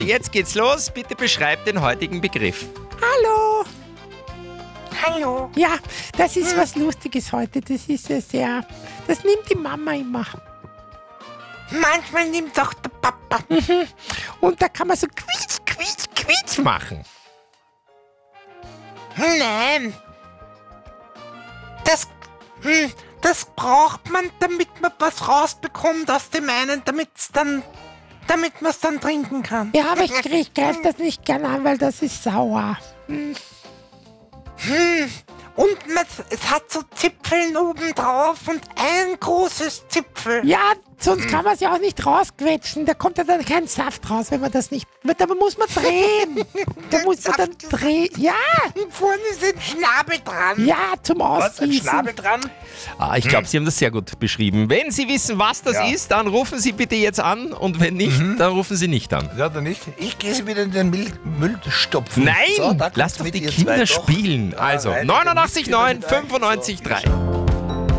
Jetzt geht's los. Bitte beschreib den heutigen Begriff. Hallo. Hallo. Ja, das ist was Lustiges heute. Das ist sehr... Das nimmt die Mama immer. Manchmal nimmt auch der Papa. Und da kann man so quietsch machen. Nein. Das braucht man, damit man was rausbekommt aus dem einen, damit man es dann trinken kann. Ja, aber ich greife das nicht gern an, weil das ist sauer. Und es hat so Zipfeln oben drauf und ein großes Zipfel. Ja, sonst kann man es ja auch nicht rausquetschen. Da kommt ja dann kein Saft raus, wenn man das nicht... Da muss man drehen. Da muss man dann drehen. Ja, Und vorne ist ein Schnabel dran. ja, zum Was? Ein Ausgießen. Schnabel dran? Ich glaube, Sie haben das sehr gut beschrieben. Wenn Sie wissen, was das ist, dann rufen Sie bitte jetzt an. Und wenn nicht, dann rufen Sie nicht an. Ja, oder nicht? Ich gehe sie wieder in den Müll stopfen. Nein, So, da lass kommt's doch mit die ihr Kinder zwei doch. spielen. Ja, Also rein, 89,9, damit wir 95,3.